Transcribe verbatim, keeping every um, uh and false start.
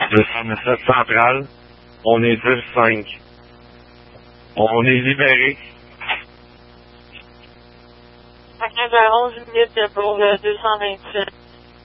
deux cent dix-sept Centrale. On est dix cinq. On est libéré. À quinze heures onze minutes pour le deux cent vingt-sept.